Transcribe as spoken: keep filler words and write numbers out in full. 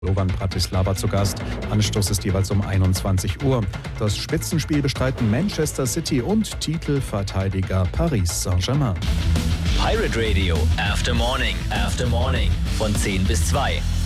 Slovan Bratislava zu Gast. Anstoß ist jeweils um einundzwanzig Uhr. Das Spitzenspiel bestreiten Manchester City und Titelverteidiger Paris Saint-Germain. Pirate Radio After Morning. After Morning von zehn bis zwei.